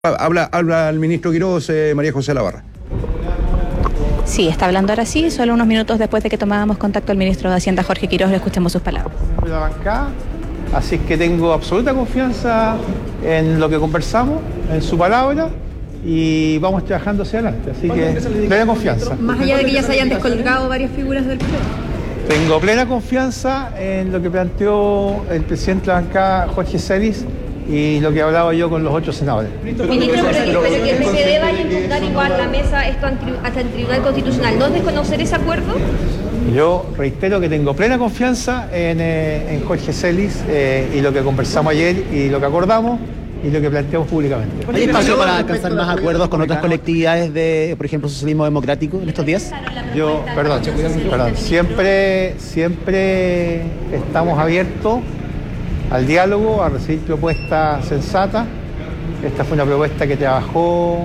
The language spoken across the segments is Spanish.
Habla el ministro Quirós, María José Labarra. Sí, está hablando ahora sí, solo unos minutos después de que tomábamos contacto al ministro de Hacienda, Jorge Quirós, le escuchemos sus palabras. La bancada, así es que tengo absoluta confianza en lo que conversamos, en su palabra, y vamos trabajando hacia adelante, así que plena confianza. Más allá de que ya se hayan descolgado varias figuras del PRO. Tengo plena confianza en lo que planteó el presidente de la bancada, Jorge Celis, y lo que he hablado yo con los 8 senadores. Ministro, pero que el PPD vaya a impugnar igual la mesa esto hasta el Tribunal Constitucional, ¿no es desconocer ese acuerdo? Yo reitero que tengo plena confianza en Jorge Celis y lo que conversamos ayer y lo que acordamos y lo que planteamos públicamente. ¿Hay espacio para alcanzar más acuerdos con otras colectividades de, por ejemplo, socialismo democrático en estos días? Perdón, siempre estamos abiertos al diálogo, a recibir propuestas sensatas. Esta fue una propuesta que trabajó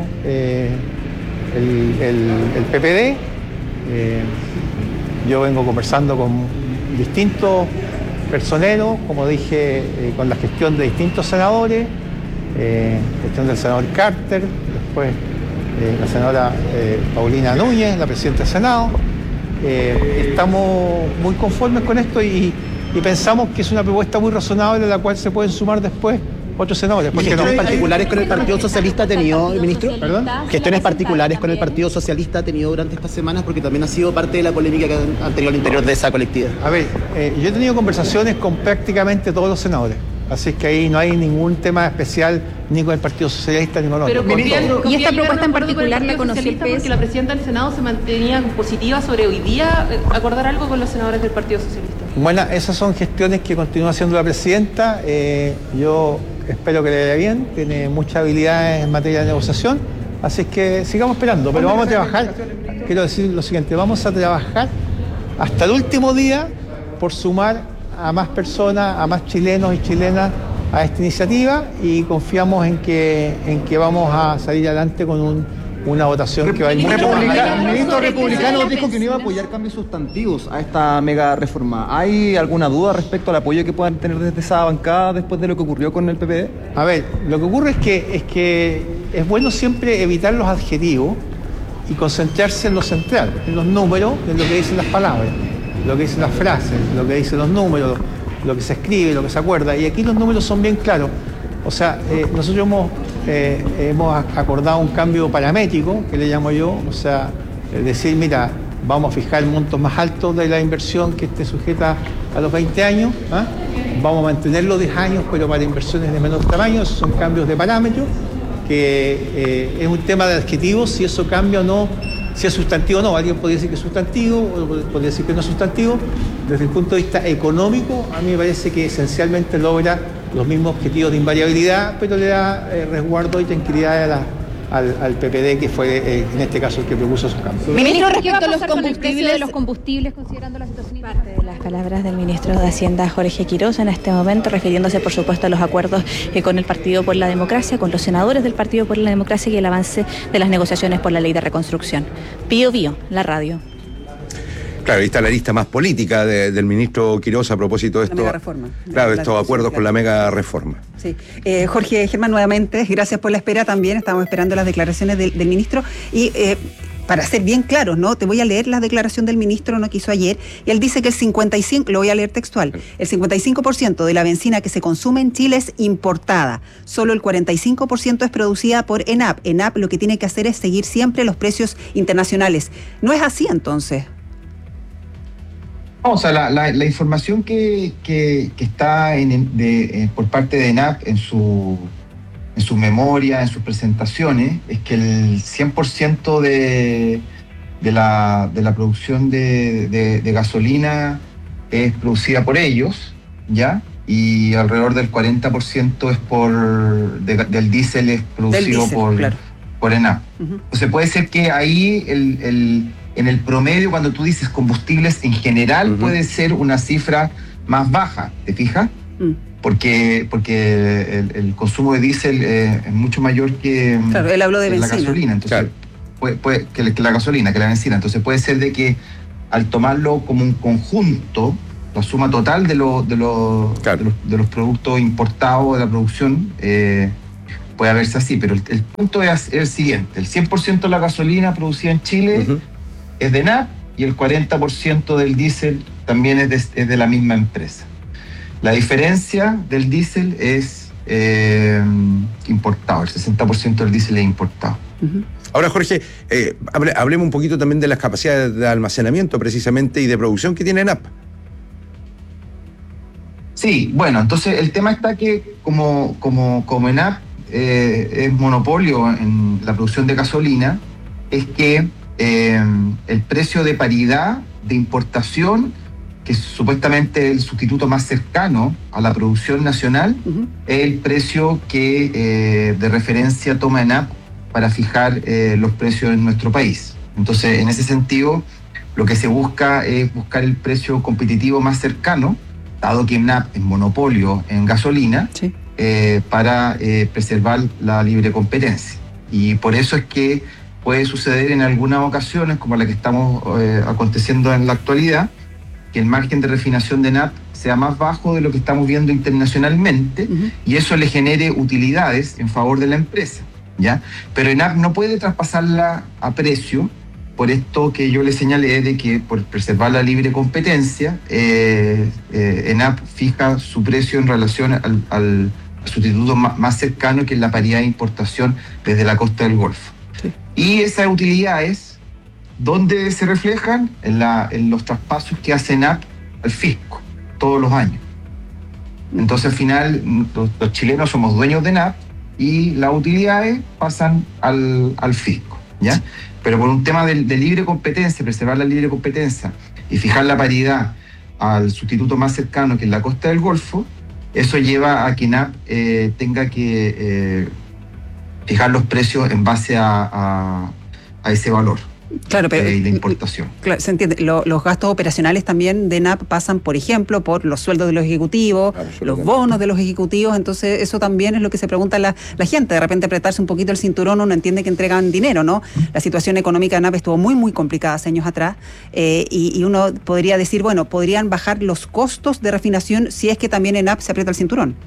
el PPD. Yo vengo conversando con distintos personeros, como dije, con la gestión de distintos senadores, gestión del senador Carter, después la senadora Paulina Núñez, la presidenta del Senado. Estamos muy conformes con esto y pensamos que es una propuesta muy razonable a la cual se pueden sumar después otros senadores. ¿Gestiones particulares con el Partido Socialista ha tenido, ministro? ¿Perdón? ¿Gestiones particulares con el Partido Socialista ha tenido durante estas semanas? Porque también ha sido parte de la polémica que han tenido al interior de esa colectividad. A ver, yo he tenido conversaciones con prácticamente todos los senadores. Así es que ahí no hay ningún tema especial ni con el Partido Socialista ni con otro. ¿Y esta propuesta en particular la conoció el PS? Porque la presidenta del Senado se mantenía positiva sobre hoy día acordar algo con los senadores del Partido Socialista. Bueno, esas son gestiones que continúa haciendo la presidenta. Yo espero que le vaya bien, tiene muchas habilidades en materia de negociación, así es que sigamos esperando, pero vamos a trabajar, quiero decir lo siguiente, vamos a trabajar hasta el último día por sumar a más personas, a más chilenos y chilenas a esta iniciativa y confiamos en que vamos a salir adelante con una votación que va a ir mucho más allá. El ministro republicano dijo que no iba a apoyar cambios sustantivos a esta mega reforma. ¿Hay alguna duda respecto al apoyo que puedan tener desde esa bancada después de lo que ocurrió con el PPD? A ver, lo que ocurre es que es bueno siempre evitar los adjetivos y concentrarse en lo central, en los números, en lo que dicen las palabras, lo que dicen las frases, lo que dicen los números, lo que se escribe, lo que se acuerda. Y aquí los números son bien claros. O sea, nosotros hemos acordado un cambio paramétrico, que le llamo yo, o sea, decir, mira, vamos a fijar montos más altos de la inversión que esté sujeta a los 20 años, vamos a mantenerlo 10 años, pero para inversiones de menor tamaño. Esos son cambios de parámetros, que es un tema de adjetivos, si eso cambia o no, si es sustantivo o no. Alguien podría decir que es sustantivo, o podría decir que no es sustantivo. Desde el punto de vista económico, a mí me parece que esencialmente logra los mismos objetivos de invariabilidad, pero le da resguardo y tranquilidad al PPD, que fue en este caso el que propuso esos cambios. Ministro, respecto a los combustibles, considerando la situación. Parte de las palabras del ministro de Hacienda, Jorge Quirós, en este momento, refiriéndose por supuesto a los acuerdos con el Partido por la Democracia, con los senadores del Partido por la Democracia y el avance de las negociaciones por la ley de reconstrucción. Pío Bío, la radio. Claro, ahí está la lista más política del ministro Quirós a propósito de esto. La mega reforma. Claro, de estos acuerdos con la mega reforma. Sí. Jorge Germán, nuevamente, gracias por la espera también. Estamos esperando las declaraciones del ministro. Y para ser bien claros, ¿no? Te voy a leer la declaración del ministro, no que hizo ayer. Y él dice que el 55%, lo voy a leer textual, el 55% de la benzina que se consume en Chile es importada. Solo el 45% es producida por ENAP. ENAP lo que tiene que hacer es seguir siempre los precios internacionales. ¿No es así entonces? O sea, la información que está por parte de ENAP en su memoria, en sus presentaciones, es que el 100% de la producción de gasolina es producida por ellos, ¿ya? Y alrededor del 40% es del diésel es producido por ENAP. Uh-huh. O sea, puede ser que ahí en el promedio, cuando tú dices combustibles en general, puede ser una cifra más baja, ¿te fijas? Porque el consumo de diésel es mucho mayor que, claro, él habló de la benzina. Gasolina. Entonces, claro, que la gasolina, que la benzina. Entonces puede ser de que al tomarlo como un conjunto, la suma total de los productos importados de la producción, puede verse así, pero el punto es el siguiente: el 100% de la gasolina producida en Chile es de ENAP y el 40% del diésel también es de la misma empresa. La diferencia del diésel es importado, el 60% del diésel es importado. Ahora, Jorge, hablemos un poquito también de las capacidades de almacenamiento precisamente y de producción que tiene ENAP. Sí, bueno, entonces el tema está que como ENAP es monopolio en la producción de gasolina, es que el precio de paridad de importación, que es supuestamente el sustituto más cercano a la producción nacional, es el precio que de referencia toma ENAP para fijar los precios en nuestro país. Entonces, en ese sentido, lo que se busca es buscar el precio competitivo más cercano, dado que ENAP es monopolio en gasolina, para preservar la libre competencia. Y por eso es que puede suceder en algunas ocasiones, como la que estamos aconteciendo en la actualidad, que el margen de refinación de ENAP sea más bajo de lo que estamos viendo internacionalmente, y eso le genere utilidades en favor de la empresa, ¿ya? Pero ENAP no puede traspasarla a precio, por esto que yo le señalé de que por preservar la libre competencia, ENAP fija su precio en relación al sustituto más cercano, que es la paridad de importación desde la costa del Golfo. Y esas utilidades, ¿dónde se reflejan? En los traspasos que hace ENAP al fisco todos los años. Entonces, al final, los chilenos somos dueños de ENAP y las utilidades pasan al fisco, ¿ya? Pero por un tema de libre competencia, preservar la libre competencia y fijar la paridad al sustituto más cercano, que es la costa del Golfo, eso lleva a que ENAP tenga que fijar los precios en base a ese valor. Claro, pero de importación. Claro, se entiende. Los gastos operacionales también de ENAP pasan, por ejemplo, por los sueldos de los ejecutivos, los bonos de los ejecutivos. Entonces, eso también es lo que se pregunta la gente. De repente, apretarse un poquito el cinturón, uno entiende que entregan dinero, ¿no? La situación económica de ENAP estuvo muy, muy complicada hace años atrás. Y uno podría decir, bueno, podrían bajar los costos de refinación si es que también ENAP se aprieta el cinturón.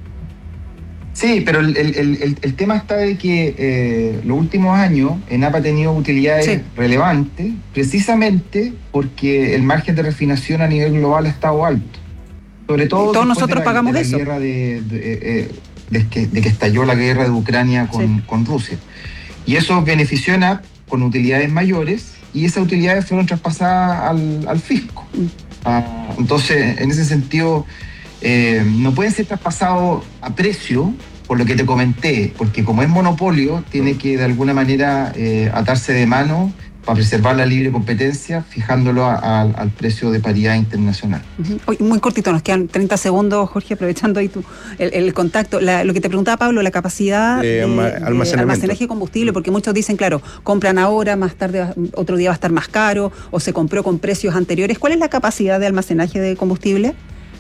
Sí, pero el tema está de que los últimos años ENAP ha tenido utilidades relevantes, precisamente porque el margen de refinación a nivel global ha estado alto. Sobre todo todos nosotros pagamos eso. Guerra de que estalló la guerra de Ucrania con Rusia. Y eso benefició a ENAP con utilidades mayores, y esas utilidades fueron traspasadas al fisco. Entonces, en ese sentido, no pueden ser traspasados a precio, por lo que te comenté, porque como es monopolio, tiene que de alguna manera atarse de mano para preservar la libre competencia, fijándolo al precio de paridad internacional. Muy cortito, nos quedan 30 segundos, Jorge, aprovechando ahí el contacto. Lo que te preguntaba Pablo, la capacidad de almacenaje de combustible, porque muchos dicen, claro, compran ahora, más tarde, otro día va a estar más caro, o se compró con precios anteriores. ¿Cuál es la capacidad de almacenaje de combustible?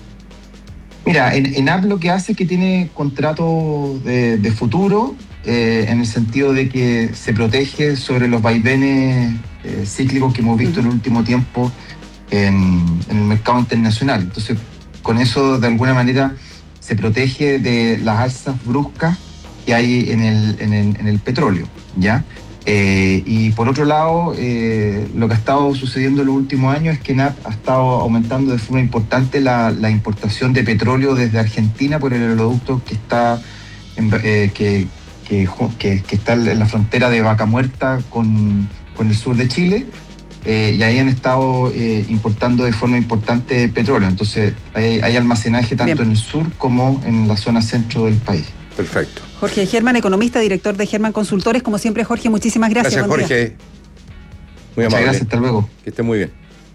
Mira, ENAP lo que hace es que tiene contratos de futuro, en el sentido de que se protege sobre los vaivenes cíclicos que hemos visto en el último tiempo en el mercado internacional. Entonces, con eso, de alguna manera, se protege de las alzas bruscas que hay en el petróleo, ¿ya? Y por otro lado, lo que ha estado sucediendo en los últimos años es que ENAP ha estado aumentando de forma importante la importación de petróleo desde Argentina por el oleoducto que está está en la frontera de Vaca Muerta con el sur de Chile, y ahí han estado importando de forma importante petróleo. Entonces hay almacenaje tanto en el sur como en la zona centro del país. Perfecto. Jorge Germán, economista, director de Germán Consultores. Como siempre, Jorge, muchísimas gracias. Gracias, Jorge. Muy amable. Muchas gracias, hasta luego. Que esté muy bien.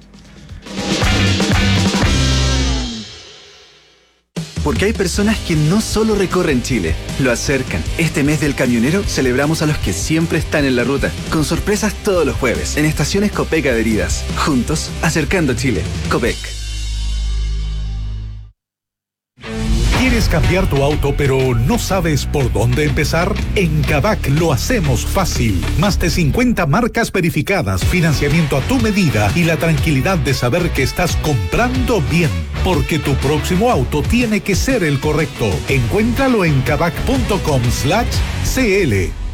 Porque hay personas que no solo recorren Chile, lo acercan. Este mes del camionero celebramos a los que siempre están en la ruta, con sorpresas todos los jueves, en estaciones Copec adheridas. Juntos, acercando Chile. Copec. ¿Quieres cambiar tu auto pero no sabes por dónde empezar? En Kavak lo hacemos fácil. Más de 50 marcas verificadas, financiamiento a tu medida y la tranquilidad de saber que estás comprando bien. porque tu próximo auto tiene que ser el correcto. Encuéntralo en kavak.com/cl.